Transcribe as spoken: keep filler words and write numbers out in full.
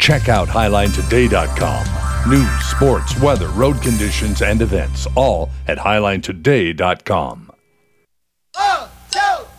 Check out highline today dot com. News, sports, weather, road conditions, and events, all at highline today dot com.